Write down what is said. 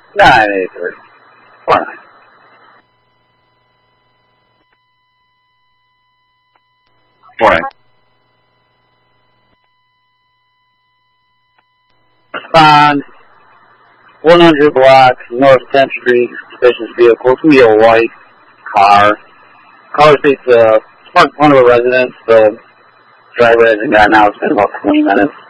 983. 49. Morning. Respond. 100 blocks, North 10th Street, suspicious vehicle. It's going to be a white car. Car seat's parked in front of a residence. The driver hasn't gotten out. It's been about 20 minutes.